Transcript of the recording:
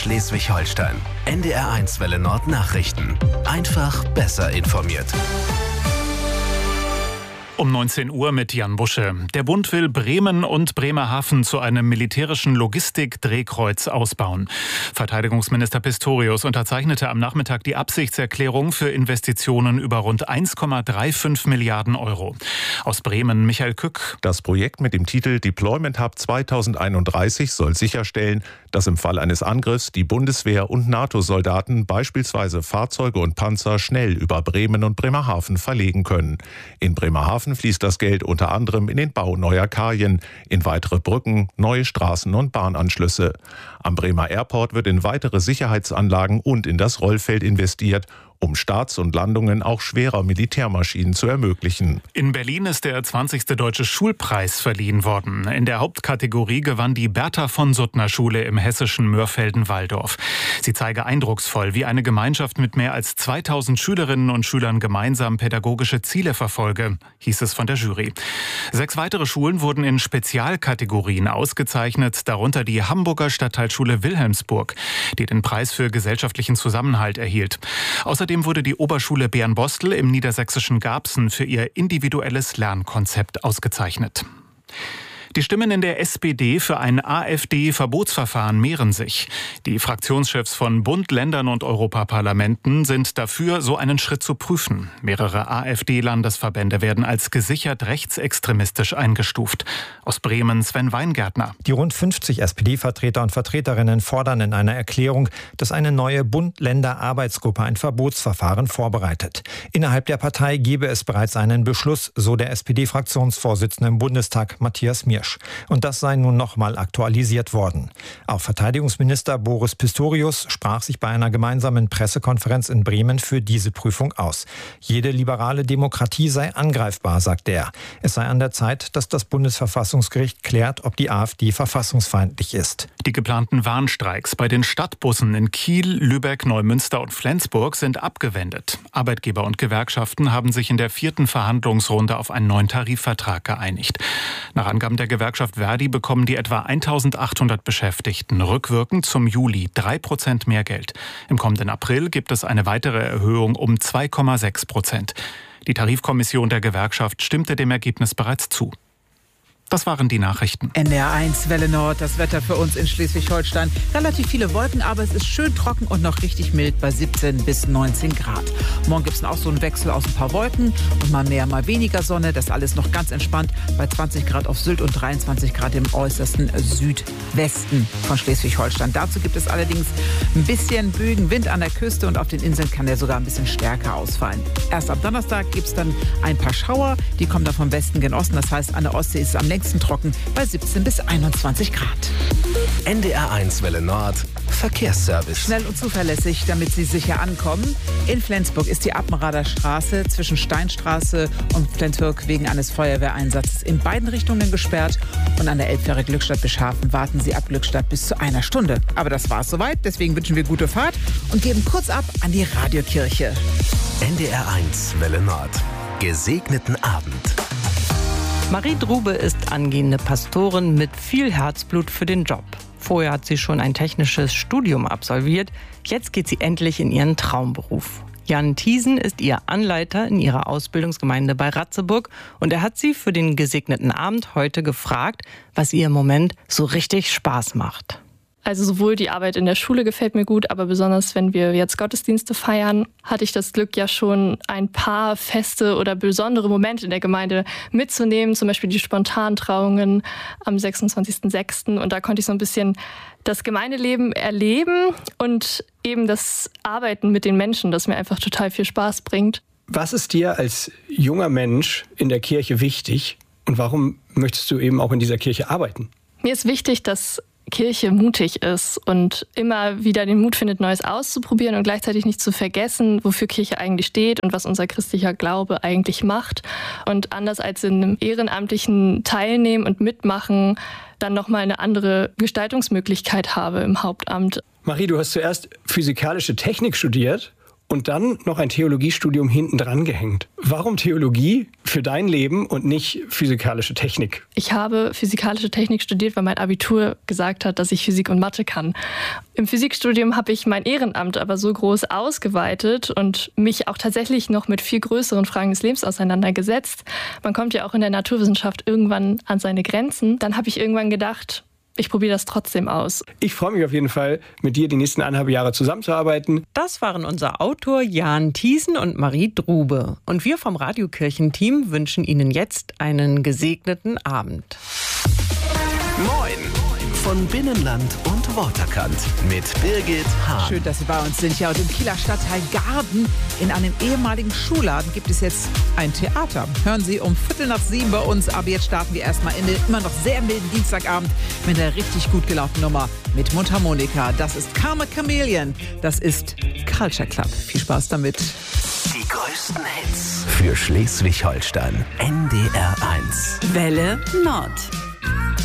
Schleswig-Holstein. NDR1 Welle Nord Nachrichten. Einfach besser informiert. Um 19 Uhr mit Jan Busche. Der Bund will Bremen und Bremerhaven zu einem militärischen Logistik-Drehkreuz ausbauen. Verteidigungsminister Pistorius unterzeichnete am Nachmittag die Absichtserklärung für Investitionen über rund 1,35 Milliarden Euro. Aus Bremen Michael Kück. Das Projekt mit dem Titel Deployment Hub 2031 soll sicherstellen, dass im Fall eines Angriffs die Bundeswehr und NATO-Soldaten beispielsweise Fahrzeuge und Panzer schnell über Bremen und Bremerhaven verlegen können. In Bremerhaven fließt das Geld unter anderem in den Bau neuer Kajen, in weitere Brücken, neue Straßen und Bahnanschlüsse. Am Bremer Airport wird in weitere Sicherheitsanlagen und in das Rollfeld investiert, um Starts und Landungen auch schwerer Militärmaschinen zu ermöglichen. In Berlin ist der 20. Deutsche Schulpreis verliehen worden. In der Hauptkategorie gewann die Bertha-von-Suttner-Schule im hessischen Mörfelden-Walldorf. Sie zeige eindrucksvoll, wie eine Gemeinschaft mit mehr als 2000 Schülerinnen und Schülern gemeinsam pädagogische Ziele verfolge, hieß es von der Jury. 6 weitere Schulen wurden in Spezialkategorien ausgezeichnet, darunter die Hamburger Stadtteilschule Wilhelmsburg, die den Preis für gesellschaftlichen Zusammenhalt erhielt. Außerdem wurde die Oberschule Bernbostel im niedersächsischen Garbsen für ihr individuelles Lernkonzept ausgezeichnet. Die Stimmen in der SPD für ein AfD-Verbotsverfahren mehren sich. Die Fraktionschefs von Bund, Ländern und Europaparlamenten sind dafür, so einen Schritt zu prüfen. Mehrere AfD-Landesverbände werden als gesichert rechtsextremistisch eingestuft. Aus Bremen Sven Weingärtner. Die rund 50 SPD-Vertreter und Vertreterinnen fordern in einer Erklärung, dass eine neue Bund-Länder-Arbeitsgruppe ein Verbotsverfahren vorbereitet. Innerhalb der Partei gebe es bereits einen Beschluss, so der SPD-Fraktionsvorsitzende im Bundestag Matthias Miersch. Und das sei nun nochmal aktualisiert worden. Auch Verteidigungsminister Boris Pistorius sprach sich bei einer gemeinsamen Pressekonferenz in Bremen für diese Prüfung aus. Jede liberale Demokratie sei angreifbar, sagt er. Es sei an der Zeit, dass das Bundesverfassungsgericht klärt, ob die AfD verfassungsfeindlich ist. Die geplanten Warnstreiks bei den Stadtbussen in Kiel, Lübeck, Neumünster und Flensburg sind abgewendet. Arbeitgeber und Gewerkschaften haben sich in der 4. Verhandlungsrunde auf einen neuen Tarifvertrag geeinigt. Nach Angaben der Gewerkschaft Verdi bekommen die etwa 1800 Beschäftigten rückwirkend zum Juli 3% mehr Geld. Im kommenden April gibt es eine weitere Erhöhung um 2,6%. Die Tarifkommission der Gewerkschaft stimmte dem Ergebnis bereits zu. Das waren die Nachrichten. NDR1 Welle Nord, das Wetter für uns in Schleswig-Holstein. Relativ viele Wolken, aber es ist schön trocken und noch richtig mild bei 17 bis 19 Grad. Morgen gibt es auch so einen Wechsel aus ein paar Wolken und mal mehr, mal weniger Sonne. Das alles noch ganz entspannt bei 20 Grad auf Sylt und 23 Grad im äußersten Südwesten von Schleswig-Holstein. Dazu gibt es allerdings ein bisschen Bögen Wind an der Küste und auf den Inseln kann der sogar ein bisschen stärker ausfallen. Erst am Donnerstag gibt es dann ein paar Schauer, die kommen dann vom Westen gen Osten. Das heißt, an der Ostsee ist es am längsten trocken bei 17 bis 21 Grad. NDR1 Welle Nord Verkehrsservice. Schnell und zuverlässig, damit Sie sicher ankommen. In Flensburg ist die Appenrader Straße zwischen Steinstraße und Flensburg wegen eines Feuerwehreinsatzes in beiden Richtungen gesperrt. Und an der Elbfähre Glückstadt-Beschafen warten Sie ab Glückstadt bis zu 1 Stunde. Aber das war's soweit. Deswegen wünschen wir gute Fahrt und geben kurz ab an die Radiokirche. NDR1 Welle Nord. Gesegneten Abend. Marie Drube ist angehende Pastorin mit viel Herzblut für den Job. Vorher hat sie schon ein technisches Studium absolviert. Jetzt geht sie endlich in ihren Traumberuf. Jan Thiesen ist ihr Anleiter in ihrer Ausbildungsgemeinde bei Ratzeburg und er hat sie für den gesegneten Abend heute gefragt, was ihr im Moment so richtig Spaß macht. Also sowohl die Arbeit in der Schule gefällt mir gut, aber besonders wenn wir jetzt Gottesdienste feiern, hatte ich das Glück ja schon ein paar feste oder besondere Momente in der Gemeinde mitzunehmen, zum Beispiel die Spontantrauungen am 26.06. Und da konnte ich so ein bisschen das Gemeindeleben erleben und eben das Arbeiten mit den Menschen, das mir einfach total viel Spaß bringt. Was ist dir als junger Mensch in der Kirche wichtig und warum möchtest du eben auch in dieser Kirche arbeiten? Mir ist wichtig, dass Kirche mutig ist und immer wieder den Mut findet, Neues auszuprobieren und gleichzeitig nicht zu vergessen, wofür Kirche eigentlich steht und was unser christlicher Glaube eigentlich macht. Und anders als in einem ehrenamtlichen Teilnehmen und Mitmachen dann nochmal eine andere Gestaltungsmöglichkeit habe im Hauptamt. Marie, du hast zuerst physikalische Technik studiert und dann noch ein Theologiestudium hinten dran gehängt. Warum Theologie für dein Leben und nicht physikalische Technik? Ich habe physikalische Technik studiert, weil mein Abitur gesagt hat, dass ich Physik und Mathe kann. Im Physikstudium habe ich mein Ehrenamt aber so groß ausgeweitet und mich auch tatsächlich noch mit viel größeren Fragen des Lebens auseinandergesetzt. Man kommt ja auch in der Naturwissenschaft irgendwann an seine Grenzen. Dann habe ich irgendwann gedacht, ich probiere das trotzdem aus. Ich freue mich auf jeden Fall, mit dir die nächsten 1,5 Jahre zusammenzuarbeiten. Das waren unser Autor Jan Thiessen und Marie Drube. Und wir vom Radiokirchen-Team wünschen Ihnen jetzt einen gesegneten Abend. Moin von Binnenland und Waterkant mit Birgit Hahn. Schön, dass Sie bei uns sind. Ja, und im Kieler Stadtteil Garden in einem ehemaligen Schulladen gibt es jetzt ein Theater. Hören Sie um 6:45 bei uns. Aber jetzt starten wir erstmal in den immer noch sehr milden Dienstagabend mit einer richtig gut gelaufenen Nummer mit Mundharmonika. Das ist Karma Chameleon. Das ist Culture Club. Viel Spaß damit. Die größten Hits für Schleswig-Holstein. NDR 1. Welle Nord.